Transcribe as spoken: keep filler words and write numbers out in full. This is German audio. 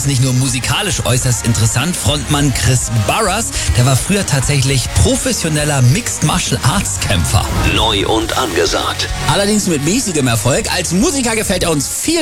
nicht nur musikalisch äußerst interessant. Frontmann Chris Barras, der war früher tatsächlich professioneller Mixed Martial Arts Kämpfer. Neu und angesagt. Allerdings mit mäßigem Erfolg. Als Musiker gefällt er uns viel